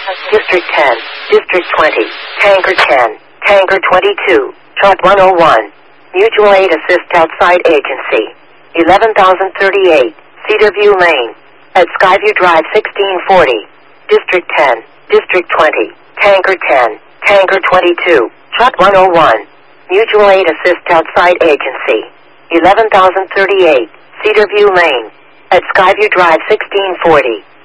District 10, District 20, Tanker 10, Tanker 22, Truck 101, Mutual Aid Assist Outside Agency, 11,038, Cedarview Lane, at Skyview Drive 1640, District 10, District 20, Tanker 10, Tanker 22, Truck 101, Mutual Aid Assist Outside Agency, 11,038, Cedarview Lane, at Skyview Drive 1640,